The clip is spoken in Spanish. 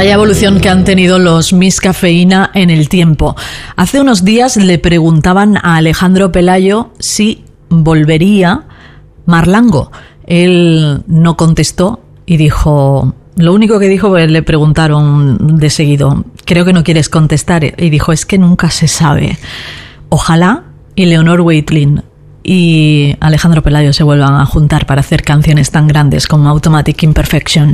Vaya evolución que han tenido los Miss Cafeína en el tiempo. Hace unos días le preguntaban a Alejandro Pelayo si volvería Marlango. Él no contestó y dijo... Lo único que dijo, le preguntaron de seguido, creo que no quieres contestar, y dijo, es que nunca se sabe. Ojalá y Leonor Weitlin y Alejandro Pelayo se vuelvan a juntar para hacer canciones tan grandes como Automatic Imperfection.